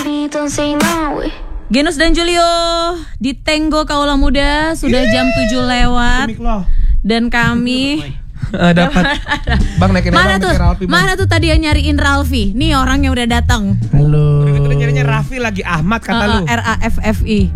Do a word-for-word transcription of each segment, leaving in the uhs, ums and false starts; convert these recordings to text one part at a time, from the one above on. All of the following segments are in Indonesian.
Genus dan Julio di Tenggo Kaula Muda sudah jam tujuh lewat. Dan kami uh, dapat Bang naikin mana bang, tuh? Ralfi, mana tuh tadi yang nyariin Ralfi? Nih orang yang udah datang. Halo. Udah nyarinya Raffi lagi Ahmad kata uh, uh, lu. R A F F I.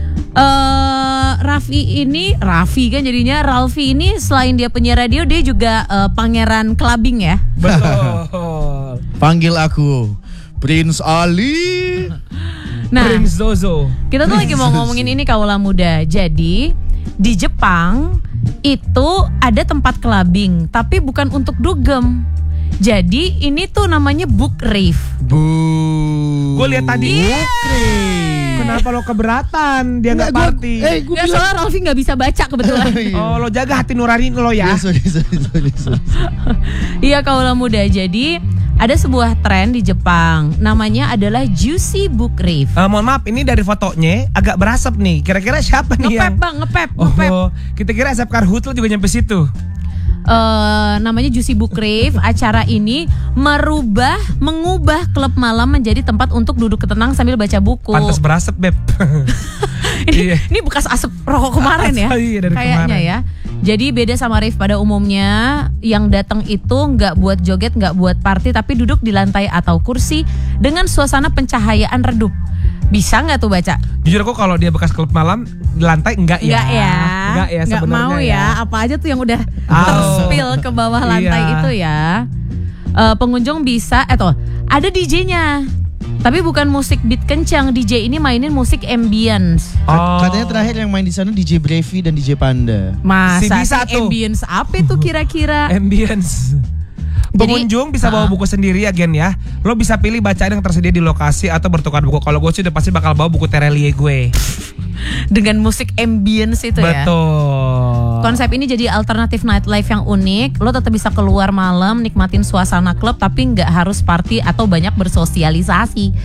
Uh, Raffi ini Raffi kan jadinya Ralfi ini selain dia penyiar radio dia juga uh, pangeran clubbing ya. Betul. Panggil aku Prince Ali. Nah, Prince Zozo. Kita tuh lagi mau ngomongin ini Kaula Muda. Jadi di Jepang itu ada tempat clubbing, tapi bukan untuk dugem. Jadi ini tuh namanya book rave. Bu. Gue lihat tadi. Yeah. Book rave. Kenapa lo keberatan? Dia nggak party. Eh, gue Gak, soalnya Ralfi nggak bisa baca kebetulan. Oh, lo jaga hati nurani lo ya. sorry, sorry, sorry, sorry. Iya Kaula Muda. Jadi ada sebuah tren di Jepang, namanya adalah Juicy Book Rave. Uh, mohon maaf, ini dari fotonya agak berasap nih. Kira-kira siapa nih Ngepep yang? bang, ngepep, ngepep. Oh, kita kira Asep Karhutla juga nyampe situ. Uh, namanya Juicy Book Rave. Acara ini merubah, mengubah klub malam menjadi tempat untuk duduk tenang sambil baca buku. Pantas berasap, Beb. ini, ini bekas asap rokok kemarin ya, Iya, dari kayaknya kemarin. ya. Jadi beda sama rave pada umumnya, yang datang itu nggak buat joget, nggak buat party, tapi duduk di lantai atau kursi dengan suasana pencahayaan redup. Bisa nggak tuh baca? Jujur aku kalau dia bekas klub malam di lantai enggak ya. Nggak ya, Enggak ya nggak sebenarnya mau ya. Apa aja tuh yang udah Oh. terspill ke bawah lantai Iya. itu ya. Uh, pengunjung bisa, eh tuh ada D J-nya. Tapi bukan musik beat kencang, D J ini mainin musik ambience. Oh. Katanya terakhir yang main di sana D J Brevi dan D J Panda. Masa Si bisa sih tuh. ambience apa itu kira-kira? Ambience. Pengunjung bisa bawa buku sendiri ya Gen ya. Lo bisa pilih bacaan yang tersedia di lokasi atau bertukar buku. Kalau gue sih udah pasti bakal bawa buku Terelie gue. Dengan musik ambience itu ya. Betul. Konsep ini jadi alternatif nightlife yang unik. Lo tetap bisa keluar malam, nikmatin suasana klub, tapi nggak harus party atau banyak bersosialisasi.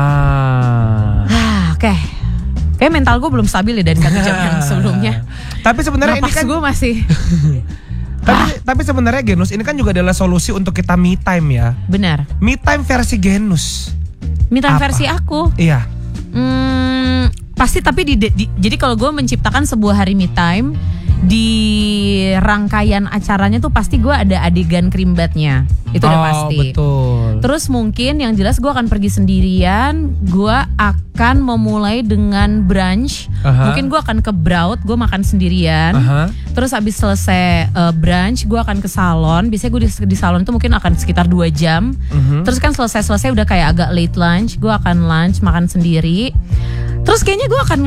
Ah. Ah, Oke. Okay. Kayak mental gue belum stabil ya dari satu jam yang sebelumnya. Tapi sebenarnya ini Napas kan gue masih. Tapi, tapi sebenarnya Genus ini kan juga adalah solusi untuk kita me time ya. Benar. Me time versi Genus. Me time Apa? versi aku. Iya. Hmm, pasti tapi di, di jadi kalau gue menciptakan sebuah hari me time, di rangkaian acaranya tuh pasti gue ada adegan cream bath-nya. Itu udah Oh, pasti. betul. Terus mungkin yang jelas gue akan pergi sendirian. Gue akan memulai dengan brunch. Aha. Mungkin gue akan ke Braut, gue makan sendirian. Aha. Terus habis selesai uh, brunch, gue akan ke salon. Biasanya gue di, di salon itu mungkin akan sekitar dua jam. Mhm. Terus kan selesai-selesai udah kayak agak late lunch, gue akan lunch, makan sendiri. Terus kayaknya gue akan,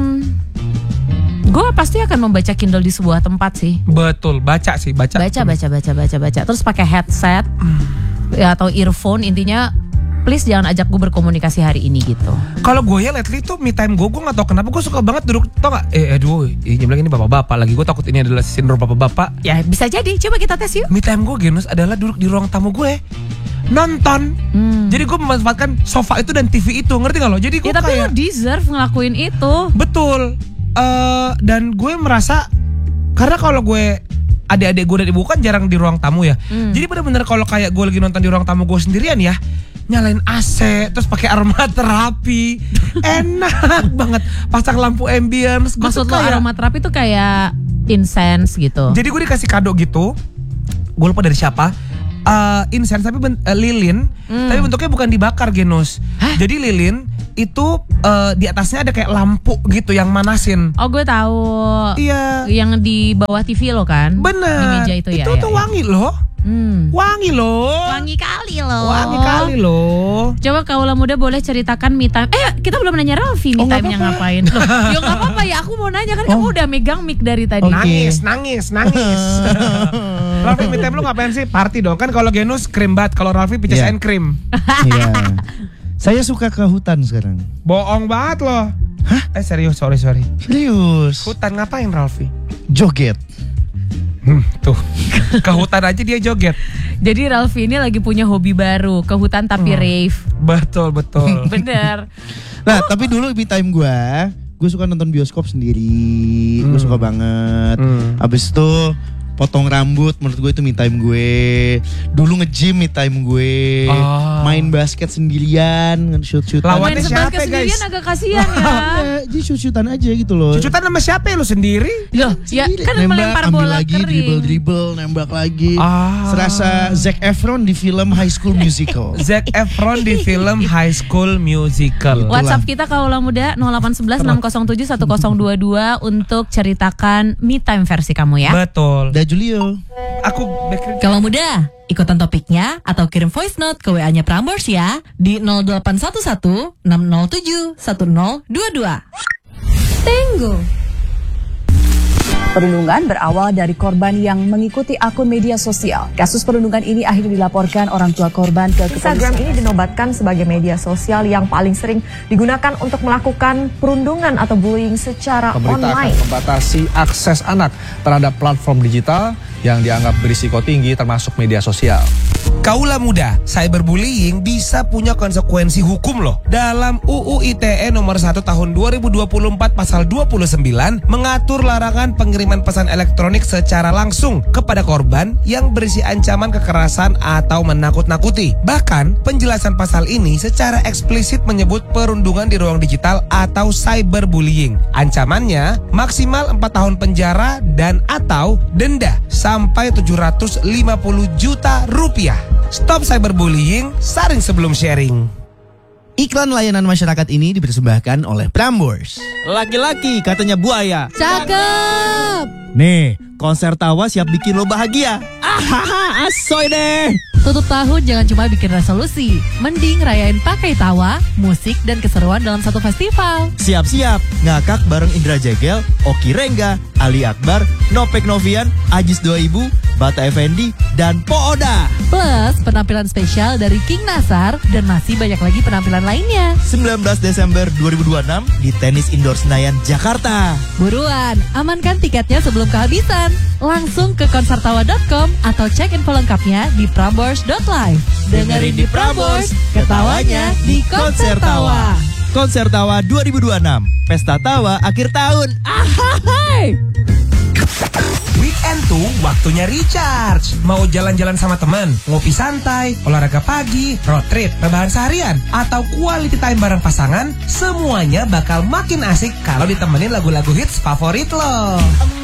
gue pasti akan membaca Kindle di sebuah tempat sih. Betul, baca sih, baca. Baca, baca, baca, baca, baca. Terus pakai headset ya, atau earphone. Intinya, please jangan ajak gue berkomunikasi hari ini gitu. Kalau gue ya lately tuh me time gue, gue gak tau kenapa gue suka banget duduk, tau gak? Eh aduh, ini bilang ini bapak-bapak lagi, gue takut ini adalah sindrom bapak-bapak. Ya bisa jadi, coba kita tes yuk. Me time gue Genus adalah duduk di ruang tamu gue, nonton. Hmm. Jadi gue memanfaatkan sofa itu dan T V itu, ngerti gak lo? Jadi gue Ya tapi kayak lo deserve ngelakuin itu. betul. Eh, dan gue merasa karena kalau gue adik-adik gue dan ibu kan jarang di ruang tamu ya. Hmm. Jadi benar-benar kalau kayak gue lagi nonton di ruang tamu gue sendirian ya, nyalain A C terus pakai aromaterapi, enak banget. Pasang lampu ambience. Gua Maksud tuh lo kayak- aromaterapi tuh kayak incense gitu. Jadi gue dikasih kado gitu. Gue lupa dari siapa. Eh, incense tapi ben- eh, lilin, Hmm. tapi bentuknya bukan dibakar Genus. Jadi lilin itu eh, di atasnya ada kayak lampu gitu yang manasin. Oh gue tahu. Iya. Yang di bawah T V lo kan? Bener. Di meja itu, ya. Itu ya, tuh ya. wangi loh. Hmm. Wangi loh. Wangi kali loh. Wangi kali loh. Coba Kaula Muda boleh ceritakan me time. Eh kita belum nanya Ralfi me Oh, nggak time-nya apa-apa. ngapain. Loh, ya nggak apa-apa ya, aku mau nanya kan kamu udah megang mic dari tadi. Oke. Nangis, nangis, nangis. Raffi me time lu ngapain sih? Party dong. Kan kalau Genus krim bat, kalau Raffi peaches Iya. and cream. Iya. Saya suka ke hutan sekarang. Bohong banget loh. Hah? Eh serius, sorry sorry. Serius. Hutan ngapain Raffi? Joget. Hmm, tuh. Ke hutan aja dia joget. Jadi Ralfi ini lagi punya hobi baru, ke hutan tapi Hmm. rave. Betul, betul. Bener. Nah, tapi dulu me time gue, gue suka nonton bioskop sendiri. Gue Hmm. suka banget. Hmm. Abis itu potong rambut menurut gue itu me time gue. Dulu nge-gym me time gue. Oh. Main basket sendirian, shoot-shootan. Lawannya Main siapa, sebasket sendirian guys? agak kasihan ya. Ya, jadi shoot-shootan aja gitu loh. Cucutan sama siapa ya lu sendiri? Loh, ya Sendiri. kan nembak, melempar ambil bola lagi, kering. dribble-dribble, nembak lagi. Ah. Serasa Zac Efron di film High School Musical. Zac Efron di film High School Musical. Itulah. WhatsApp kita Kaula Muda nol delapan satu satu enam nol tujuh satu nol dua dua untuk ceritakan me time versi kamu ya. Betul. Da Julio. Aku background. Kalau muda, ikutan topiknya atau kirim voice note ke W A-nya Prambors ya di nol delapan satu satu enam nol tujuh satu nol dua dua. Tenggo. Perundungan berawal dari korban yang mengikuti akun media sosial. Kasus perundungan ini akhirnya dilaporkan orang tua korban ke Instagram ini dinobatkan sebagai media sosial yang paling sering digunakan untuk melakukan perundungan atau bullying secara Pemerintah online. akan membatasi akses anak terhadap platform digital yang dianggap berisiko tinggi termasuk media sosial. Kaula Muda, cyberbullying bisa punya konsekuensi hukum loh. Dalam U U I T E nomor satu tahun dua ribu dua puluh empat pasal dua puluh sembilan mengatur larangan pengiriman pesan elektronik secara langsung kepada korban yang berisi ancaman kekerasan atau menakut-nakuti. Bahkan penjelasan pasal ini secara eksplisit menyebut perundungan di ruang digital atau cyberbullying. Ancamannya maksimal empat tahun penjara dan atau denda sampai tujuh ratus lima puluh juta rupiah. Stop cyberbullying, saring sebelum sharing. Iklan layanan masyarakat ini dipersembahkan oleh Prambors. Laki-laki katanya buaya. Cakep. Nih, konser tawa siap bikin lo bahagia. Ahaha, asoy deh. Tutup tahun jangan cuma bikin resolusi, mending rayain pakai tawa, musik dan keseruan dalam satu festival. Siap-siap, ngakak bareng Indra Jegel, Oki Rengga, Ali Akbar, Nopek Novian, Ajis dua ribu, Bata Effendi, dan Po Oda. Plus penampilan spesial dari King Nasar dan masih banyak lagi penampilan lainnya. sembilan belas Desember dua ribu dua puluh enam di Tenis Indoor Senayan, Jakarta. Buruan, amankan tiketnya sebelum kehabisan. Langsung ke konsertawa dot com atau cek info lengkapnya di prambors dot live. Dengerin di Prambors, ketawanya di Konser Tawa. Konser Tawa dua ribu dua puluh enam, Pesta Tawa akhir tahun. Ahai! Weekend tuh waktunya recharge. Mau jalan-jalan sama teman, ngopi santai, olahraga pagi, road trip, rebahan seharian, atau quality time bareng pasangan, semuanya bakal makin asik kalau ditemenin lagu-lagu hits favorit lo.